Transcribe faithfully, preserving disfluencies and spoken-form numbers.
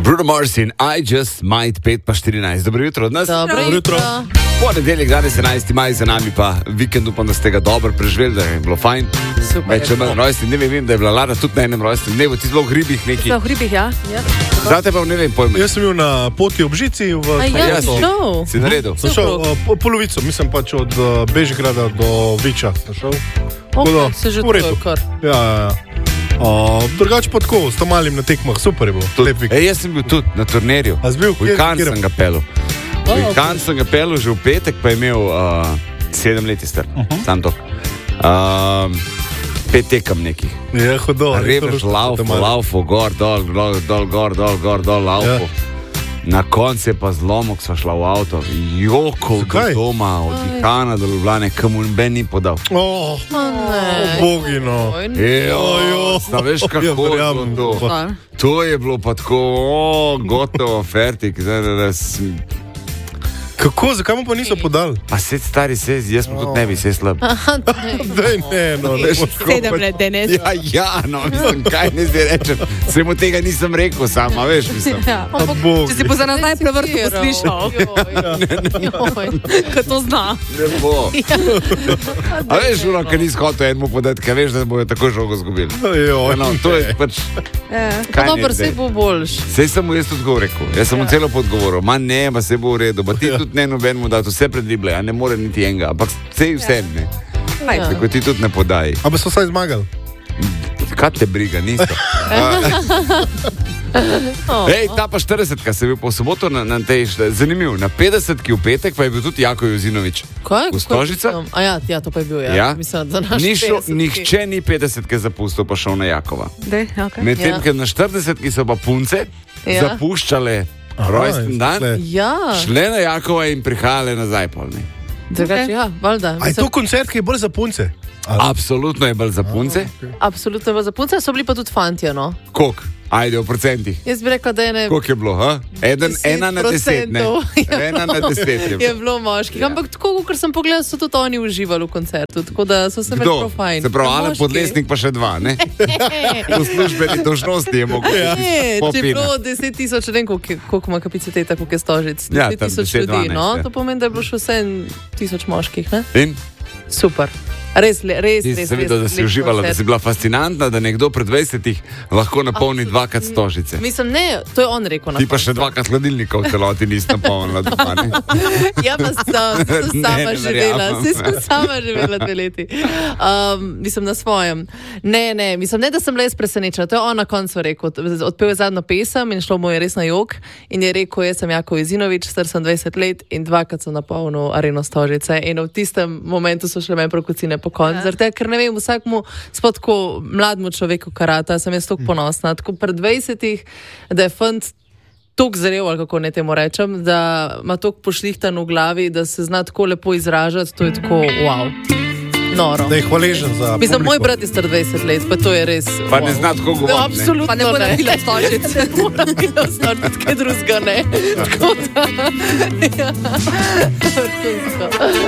Bruno Mars in I Just Might pet pa štirinajst. Dobro jutro od nas. Dobro jutro. Ponedeljek, danes enajsti maj, za nami pa vikend, upam, da ste ga dobro preživeli, da je bilo fajn. Super. Če imam rojstni dnev, vem, da je bila Lara tudi na enem rojstnem dnevu, ti zelo v hribih neki. Zelo v hribih, ja. ja. Zate pa ne vem pojma. Jaz sem bil na poti ob Žici v A ja, Jaz si- šel. Si naredil? Sem šel uh, po, polovico, mislim pač od uh, Bežigrada do Viča. Sem šel. Tako da, Ok, se že v redu. to kar. Ja, ja, ja. Uh, drugače pa tako, s malim na tekmah, super je bilo. Lep vikend. Ej, jaz sem bil tudi na turnirju. A si bil? V Kjer- Cannes kjer? sem ga pelil. V Cannes sem ga pelil že v petek, pa je imel uh, sedem let star. Uh-huh. Sam to. Uh, pet tekem nekih. Je hudo. Revež, laufo, laufo, gor, dol, dol, dol, gor, dol, gor, dol, laufo. Ja. Na koncu je pa zlomok, sva šla v avto. Joko, Zakaj? do doma, od Dihana do Ljubljane, komu ben ni podal. Oh, Ne. bogino. Ejo, sta veš kako Ja, je bilo verjamem. to. Pa- To je bilo pa tako, o, gotovo, fertik. Zdaj, da, da, s- Kako, zakaj mu pa niso podali? Pa se stari se, jaz pa tudi ne bi se slab. Daj, ne, no, ne. bo tako Sedem pač- let, Denis. Ja, ja, no, mislim, kaj ne zdaj rečem. Se mu tega nisem rekel sama, veš, mislim. Ja. A bog. Če si po za nazaj prevrtu poslišal, ko to zna. Ne bo. A veš, ono, ker nisi hotel enemu podati, ker veš, da bojo tako žogo zgubili. Joj, No, to je pač... Kaj Dobro, ne, se zdaj? bo boljš. Sej sem mu jaz tudi tako rekel, jaz sem mu celo pot govoril, ma ne, pa se bo v redu, pa ti tudi ne nobenemu dati, vse predrible, a ne more niti enega, ampak sej vse ne. Ja. Tako ti tudi ne podaj. A bi so vsaj zmagali? Kaj te briga, niso. Oh, Ej, ta pa štiridesetka se je bil po soboto na, na tej, št- zanimiv, na petdesetki v petek pa je bil tudi Jako Jozinovič. Kaj? V Stožicah? A ja, ja, to pa je bil, ja. Ja? Mislim, da naš Ni šel, petdesetki. nihče ni petdesetke zapustil, pa šel na Jakova. Dej, okay. Medtem, Ja. ker na štiridesetki so pa punce Ja. zapuščale Aha, rojsten dan, šle. Ja, šle na Jakova in prihajale nazaj polni. drugače, Okay. ja, valjda. A je to koncert, ki je bolj za punce? Ali- Absolutno je bolj za punce. Absolutno je za punce, so bili pa tudi fantje, no. Koliko? Ajde, v procentih. Jaz bi rekla, da je ne. Koliko je bilo? Ha? Eden, ena na deset. Ne? Ena na deset je Je bilo. bilo moških, Ja. ampak tako, kot sem pogledal, so tudi oni uživali v koncertu, tako da so se Kdo? prav fajn. Se pravi, Ja, Alen moški. Podlesnik pa še dva, ne? V službeni dolžnosti je mogoče. Ne, če je popina. bilo deset tisoč, ne vem, koliko, je- koliko ima kapaciteta, koliko je stožic. Ja, deset tam tisoč deset, ljudi, dvanajst, no, ja. to pomeni, da je bilo še vse tisoč moških, ne? In Super. Res, le- res, ti res. si videl, da res si lep uživala, da koncert. si bila fascinantna, da nekdo pred dvajsetih lahko napolni dvakrat stožice. Mislim, ne, to je on rekel. na Ti pa še koncu. dvakrat hladilnika v celoti nisi napolnila doma, ne? Ja, pa sem, sem Ne, sama ne živela, verjamem. vse sem sama živela dve leti. Um, mislim na svojem. Ne, ne, mislim, ne, da sem bila jaz presenečena. To je on na koncu rekel. Odpel je zadnjo pesem in šlo mu je res na jok. In je rekel, jaz sem Jako Jozinovič, star sem dvajset let in dvakrat sem napolnil areno Stožice. In v tistem momentu so šle meni prokocine po koncu. Ja. Ker ne vem, vsakmu, spod tako mlademu človeku karata, sem jaz tako ponosna. Tako pred dvajsetih, da je fant tako zrel, ali kako ne temu rečem, da ima tako pošlihtan v glavi, da se zna tako lepo izražati, to je tako wow. Noro. Da je hvaležen za Mislim, publiko. moj brat je star dvajset let, pa to je res. Pa wow. ne zna tako govoriti, ne. Absolutno Pa ne bo naredila stožic. Ne bo naredila stožic, kaj drugega ne. Tako da. Ja. Vrhunsko.